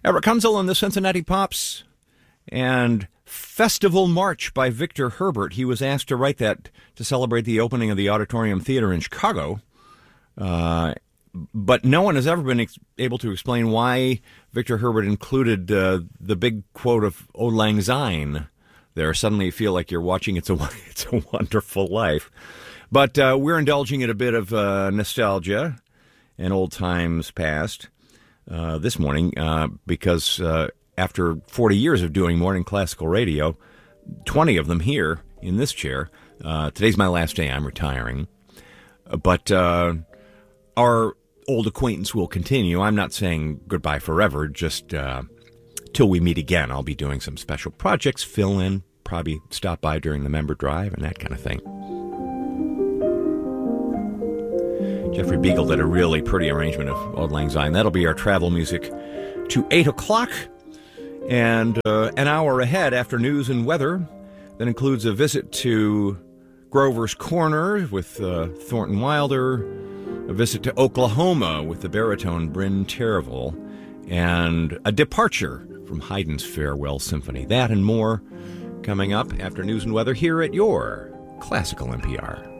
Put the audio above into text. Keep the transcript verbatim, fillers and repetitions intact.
Everett Kunzel and the Cincinnati Pops, and Festival March by Victor Herbert. He was asked to write that to celebrate the opening of the Auditorium Theater in Chicago. Uh, but no one has ever been ex- able to explain why Victor Herbert included uh, the big quote of Auld Lang Syne there. Suddenly you feel like you're watching It's a, It's a Wonderful Life. But uh, we're indulging in a bit of uh, nostalgia and old times past uh, this morning uh, because uh, after forty years of doing morning classical radio, twenty of them here in this chair, uh, today's my last day. I'm retiring. But uh, our old acquaintance will continue. I'm not saying goodbye forever, just uh, till we meet again. I'll be doing some special projects, fill in, probably stop by during the member drive and that kind of thing. Jeffrey Beagle did a really pretty arrangement of Auld Lang Syne. That'll be our travel music to eight o'clock. And uh, an hour ahead after news and weather, that includes a visit to Grover's Corner with uh, Thornton Wilder, a visit to Oklahoma with the baritone Bryn Tervel, and a departure from Haydn's Farewell Symphony. That and more coming up after news and weather here at your Classical N P R.